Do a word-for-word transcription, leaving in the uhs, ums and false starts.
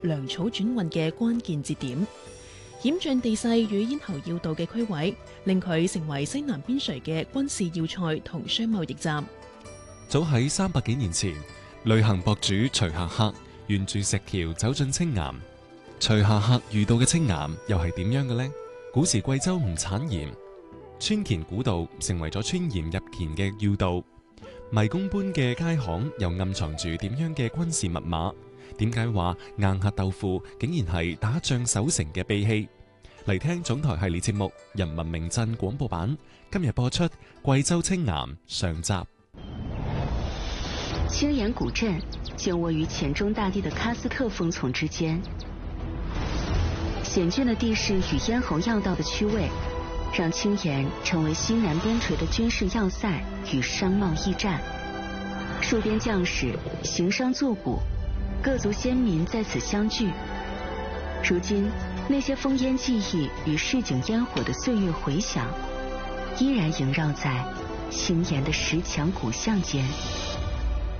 糧草轉運嘅關鍵節點。險峻地勢與咽喉要道嘅區位，令佢成為西南邊陲嘅軍事要塞同商貿易站。 早喺三百幾年前，旅行博主徐霞客沿住石橋走進青岩。徐霞客遇到嘅青岩又係點樣嘅呢？古時貴州唔產鹽，穿鉗古道成為咗穿鹽入鉗嘅要道。迷宮般嘅街巷又暗藏住點樣嘅軍事密碼？點解話硬核豆腐竟然係打仗守城嘅秘器？嚟聽總台系列節目《人民名鎮廣播版》，今日播出貴州青岩上集。 青岩古鎮就位於黔中大地的喀斯特峰叢之間，險峻的地勢與咽喉要道的區位，讓青岩成為西南邊陲的軍事要塞與商貿驛站。戍邊將士、行商作捕，各族先民在此相聚。如今，那些烽煙記憶與市井煙火的歲月回響，依然縈繞在青岩的石牆古巷間。